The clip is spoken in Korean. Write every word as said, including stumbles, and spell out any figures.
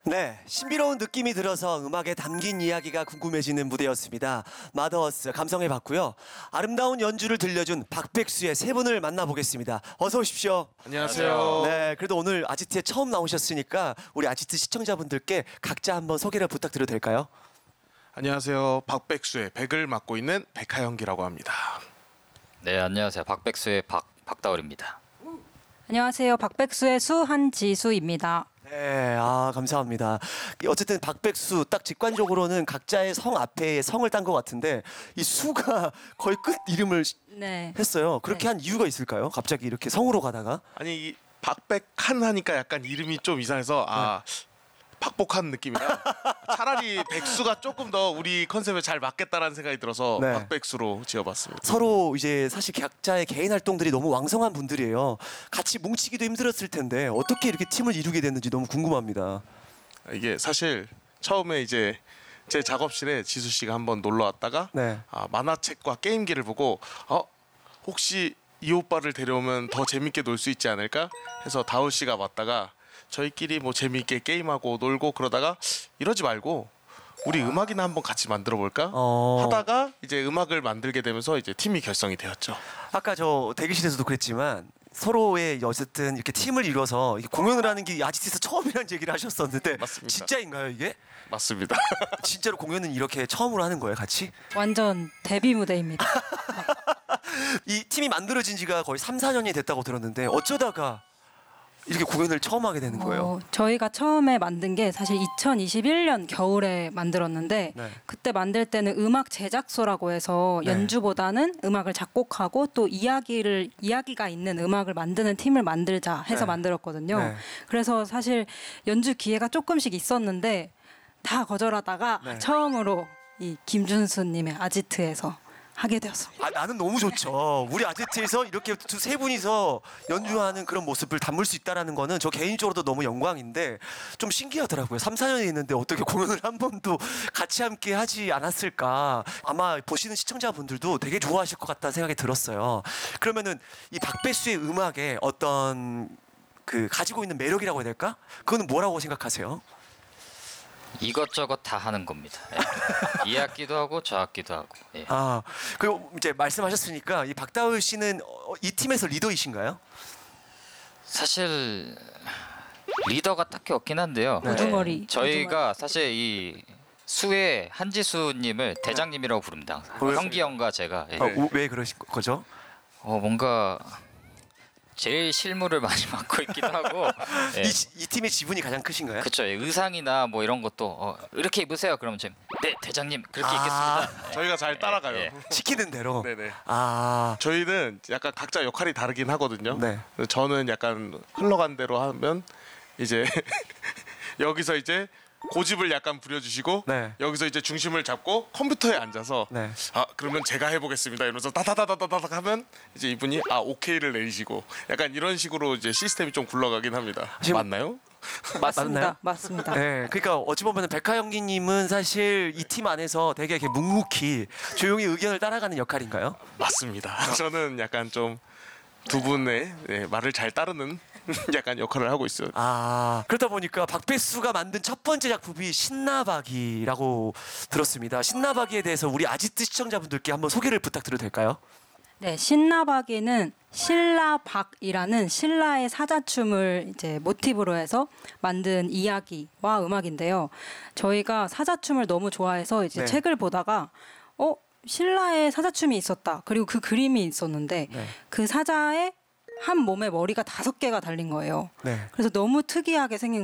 네, 신비로운 느낌이 들어서 음악에 담긴 이야기가 궁금해지는 무대였습니다. 마더스 감성해봤고요. 아름다운 연주를 들려준 박백수의 세 분을 만나보겠습니다. 어서 오십시오. 안녕하세요. 네, 그래도 오늘 아지트에 처음 나오셨으니까 우리 아지트 시청자분들께 각자 한번 소개를 부탁드려도 될까요? 안녕하세요. 박백수의 백을 맡고 있는 백하영기라고 합니다. 네, 안녕하세요. 박백수의 박 박다울입니다. 안녕하세요. 박백수의 수 한지수입니다. 네, 아 감사합니다. 어쨌든 박백수 딱 직관적으로는 각자의 성 앞에 성을 딴 것 같은데 이 수가 거의 끝 이름을 네. 했어요. 그렇게 네. 한 이유가 있을까요? 갑자기 이렇게 성으로 가다가? 아니 이 박백한 하니까 약간 이름이 좀 이상해서 아 박복한 느낌이라 차라리 백수가 조금 더 우리 컨셉에 잘 맞겠다라는 생각이 들어서 네. 박백수로 지어봤습니다. 서로 이제 사실 각자의 개인 활동들이 너무 왕성한 분들이에요. 같이 뭉치기도 힘들었을 텐데 어떻게 이렇게 팀을 이루게 됐는지 너무 궁금합니다. 이게 사실 처음에 이제 제 작업실에 지수 씨가 한번 놀러 왔다가 네. 아, 만화책과 게임기를 보고 어 혹시 이 오빠를 데려오면 더 재밌게 놀 수 있지 않을까 해서 다울 씨가 왔다가 저희끼리 뭐 재미있게 게임하고 놀고 그러다가 이러지 말고 우리 음악이나 한번 같이 만들어 볼까 어. 하다가 이제 음악을 만들게 되면서 이제 팀이 결성이 되었죠. 아까 저 대기실에서도 그랬지만 서로의 어쨌든 이렇게 팀을 이뤄서 이렇게 공연을 하는 게 아지트에서 처음이라는 얘기를 하셨었는데 맞습니다. 진짜인가요 이게? 맞습니다. 진짜로 공연은 이렇게 처음으로 하는 거예요 같이? 완전 데뷔 무대입니다. 이 팀이 만들어진 지가 거의 삼, 사 년이 됐다고 들었는데 어쩌다가 이렇게 공연을 처음 하게 되는 거예요? 어, 저희가 처음에 만든 게 사실 이천이십일 년 겨울에 만들었는데 네. 그때 만들 때는 음악 제작소라고 해서 네. 연주보다는 음악을 작곡하고 또 이야기를 이야기가 있는 음악을 만드는 팀을 만들자 해서 네. 만들었거든요. 네. 그래서 사실 연주 기회가 조금씩 있었는데 다 거절하다가 네. 처음으로 이 김준수님의 아지트에서 하게 되었습니다. 아, 나는 너무 좋죠. 우리 아지트에서 이렇게 두 세 분이서 연주하는 그런 모습을 담을 수 있다는 거는 저 개인적으로도 너무 영광인데 좀 신기하더라고요. 삼, 사 년이 있는데 어떻게 공연을 한 번도 같이 함께 하지 않았을까. 아마 보시는 시청자분들도 되게 좋아하실 것 같다는 생각이 들었어요. 그러면은 이 박백수의 음악에 어떤 그 가지고 있는 매력이라고 해야 될까? 그거는 뭐라고 생각하세요? 이것저것 다 하는 겁니다. 예. 이 악기도 하고 저 악기도 하고. 예. 아, 그리고 이제 말씀하셨으니까 이 박다울 씨는 어, 이 팀에서 리더이신가요? 사실 리더가 딱히 없긴 한데요. 네. 우두머리. 저희가 사실 이 수의 한지수님을 대장님이라고 부릅니다. 항상. 왜? 형기 형과 제가. 예. 어, 우- 왜 그러신 거죠? 어, 뭔가 제일 실무를 많이 맡고 있기도 하고. 예. 이, 지- 이 팀의 지분이 가장 크신가요? 그쵸. 예. 의상이나 뭐 이런 것도 어, 이렇게 입으세요. 그러면 지금 네 대장님 그렇게 아. 입겠습니다. 예. 저희가 잘 따라가요. 예. 시키는 대로. 네네. 아, 저희는 약간 각자 역할이 다르긴 하거든요. 네. 저는 약간 흘러간 대로 하면 이제 여기서 이제 고집을 약간 부려주시고 네. 여기서 이제 중심을 잡고 컴퓨터에 앉아서 네. 아 그러면 제가 해보겠습니다 이러면서 다다다다다닥 하면 이제 이분이 아 오케이를 내리시고 약간 이런 식으로 이제 시스템이 좀 굴러가긴 합니다. 지금- 맞나요? 맞습니다. 맞나요? 맞습니다. 네. 그러니까 어찌 보면 백하영기님은 사실 이 팀 안에서 되게 이렇게 묵묵히 조용히 의견을 따라가는 역할인가요? 맞습니다. 저는 약간 좀 두 분의 네, 말을 잘 따르는 약간 역할을 하고 있어요. 아, 그러다 보니까 박백수가 만든 첫 번째 작품이 신나박이라고 들었습니다. 신나박이에 대해서 우리 아지트 시청자분들께 한번 소개를 부탁드려도 될까요? 네, 신나박이는 신라박이라는 신라의 사자춤을 이제 모티브로 해서 만든 이야기와 음악인데요. 저희가 사자춤을 너무 좋아해서 이제 네. 책을 보다가 어 신라의 사자춤이 있었다. 그리고 그 그림이 있었는데 네. 그 사자의 한 몸에 머리가 다섯 개가 달린 거예요. 네. 그래서 너무 특이하게 생긴